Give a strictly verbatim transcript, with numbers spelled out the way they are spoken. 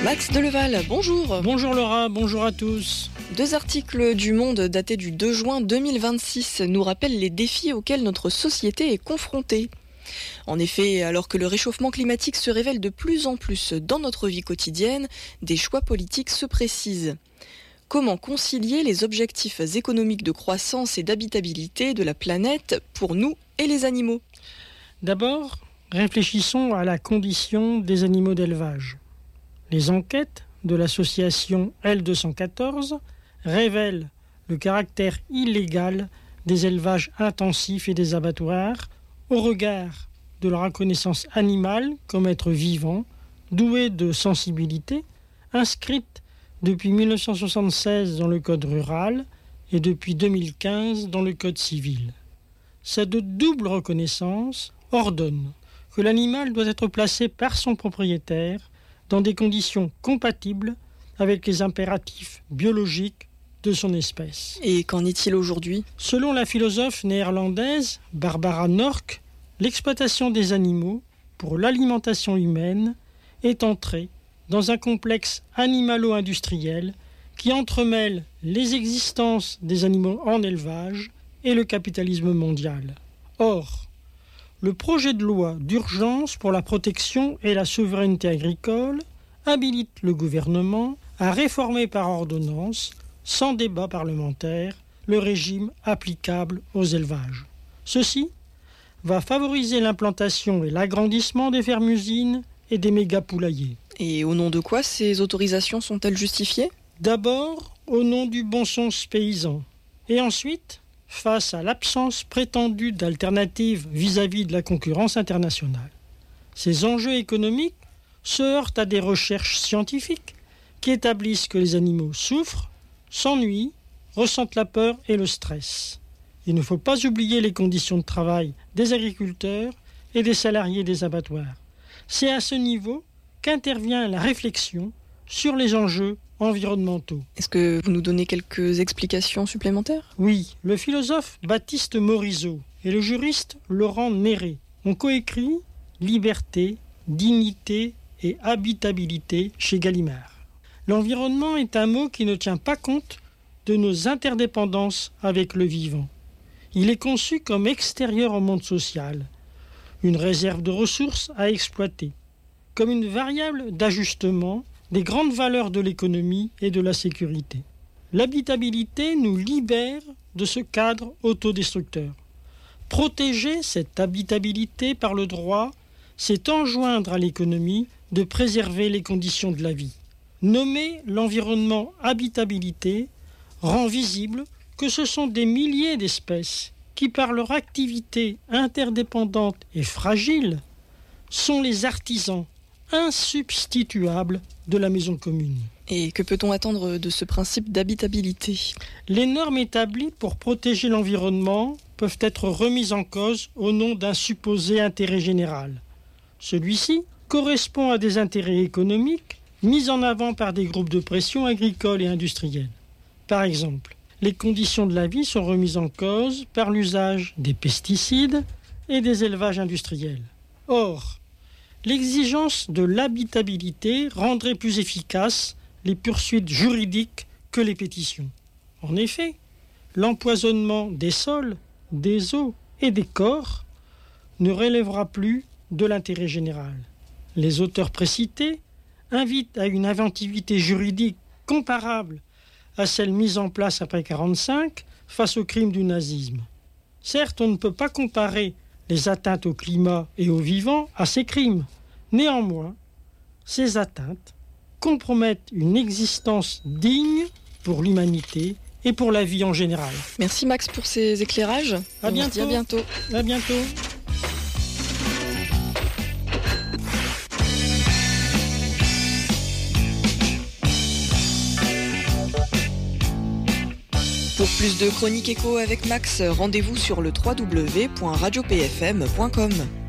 Max Deleval, bonjour. Bonjour Laura, bonjour à tous. Deux articles du Monde datés du deux juin deux mille vingt-six nous rappellent les défis auxquels notre société est confrontée. En effet, alors que le réchauffement climatique se révèle de plus en plus dans notre vie quotidienne, des choix politiques se précisent. Comment concilier les objectifs économiques de croissance et d'habitabilité de la planète pour nous et les animaux ? D'abord, réfléchissons à la condition des animaux d'élevage. Les enquêtes de l'association L deux cent quatorze révèlent le caractère illégal des élevages intensifs et des abattoirs au regard de leur reconnaissance animale comme être vivant, doué de sensibilité, inscrite depuis mille neuf cent soixante-seize dans le Code rural et depuis deux mille quinze dans le Code civil. Cette double reconnaissance ordonne que l'animal doit être placé par son propriétaire dans des conditions compatibles avec les impératifs biologiques de son espèce. Et qu'en est-il aujourd'hui ? Selon la philosophe néerlandaise Barbara Nork, l'exploitation des animaux pour l'alimentation humaine est entrée dans un complexe animalo-industriel qui entremêle les existences des animaux en élevage et le capitalisme mondial. Or, le projet de loi d'urgence pour la protection et la souveraineté agricole habilite le gouvernement à réformer par ordonnance, sans débat parlementaire, le régime applicable aux élevages. Ceci va favoriser l'implantation et l'agrandissement des fermes-usines et des méga-poulaillers. Et au nom de quoi ces autorisations sont-elles justifiées ? D'abord, au nom du bon sens paysan. Et ensuite, face à l'absence prétendue d'alternatives vis-à-vis de la concurrence internationale. Ces enjeux économiques se heurtent à des recherches scientifiques qui établissent que les animaux souffrent, s'ennuient, ressentent la peur et le stress. Il ne faut pas oublier les conditions de travail des agriculteurs et des salariés des abattoirs. C'est à ce niveau qu'intervient la réflexion sur les enjeux environnementaux. Est-ce que vous nous donnez quelques explications supplémentaires ? Oui, le philosophe Baptiste Morisot et le juriste Laurent Néré ont coécrit « Liberté, dignité et habitabilité » chez Gallimard. L'environnement est un mot qui ne tient pas compte de nos interdépendances avec le vivant. Il est conçu comme extérieur au monde social, une réserve de ressources à exploiter, comme une variable d'ajustement des grandes valeurs de l'économie et de la sécurité. L'habitabilité nous libère de ce cadre autodestructeur. Protéger cette habitabilité par le droit, c'est enjoindre à l'économie de préserver les conditions de la vie. Nommer l'environnement habitabilité rend visible que ce sont des milliers d'espèces qui, par leur activité interdépendante et fragile, sont les artisans insubstituables de la maison commune. Et que peut-on attendre de ce principe d'habitabilité ? Les normes établies pour protéger l'environnement peuvent être remises en cause au nom d'un supposé intérêt général. Celui-ci correspond à des intérêts économiques mis en avant par des groupes de pression agricoles et industriels. Par exemple, les conditions de la vie sont remises en cause par l'usage des pesticides et des élevages industriels. Or, l'exigence de l'habitabilité rendrait plus efficaces les poursuites juridiques que les pétitions. En effet, l'empoisonnement des sols, des eaux et des corps ne relèvera plus de l'intérêt général. Les auteurs précités invitent à une inventivité juridique comparable à celle mise en place après mille neuf cent quarante-cinq face au crime du nazisme. Certes, on ne peut pas comparer les atteintes au climat et au vivant à ces crimes. Néanmoins, ces atteintes compromettent une existence digne pour l'humanité et pour la vie en général. Merci Max pour ces éclairages. À bientôt. On se dit à bientôt. À bientôt. Pour plus de chroniques éco avec Max, rendez-vous sur le w w w point radio p f m point com.